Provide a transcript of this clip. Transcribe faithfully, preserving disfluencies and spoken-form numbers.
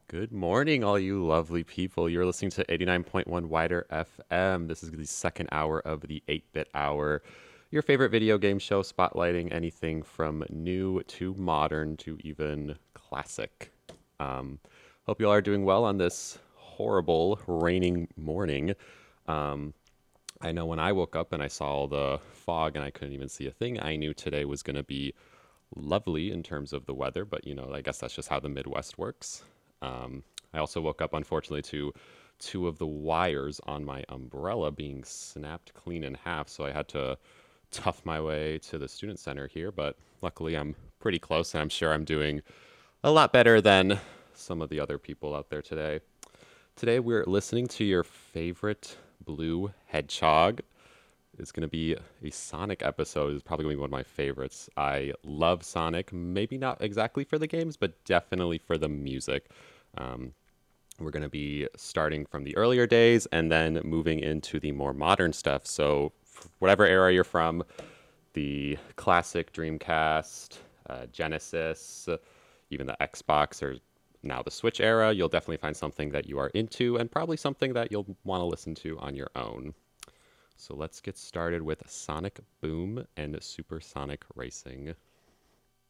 Good morning, all you lovely people. You're listening to eighty-nine point one Wider F M. This is the second hour of the eight-Bit Hour, your favorite video game show spotlighting anything from new to modern to even classic. Um, hope you all are doing well on this horrible raining morning. Um, I know when I woke up and I saw all the fog and I couldn't even see a thing, I knew today was going to be lovely in terms of the weather, but you know, I guess that's just how the Midwest works. Um, I also woke up, unfortunately, to two of the wires on my umbrella being snapped clean in half, so I had to tough my way to the student center here, but luckily I'm pretty close and I'm sure I'm doing a lot better than some of the other people out there today. Today we're listening to your favorite blue hedgehog. It's going to be a Sonic episode. It's probably going to be one of my favorites. I love Sonic, maybe not exactly for the games, but definitely for the music. Um, we're going to be starting from the earlier days and then moving into the more modern stuff. So, whatever era you're from, the classic Dreamcast, uh, Genesis, even the Xbox, or now the Switch era, you'll definitely find something that you are into and probably something that you'll want to listen to on your own. So let's get started with Sonic Boom and Supersonic Racing.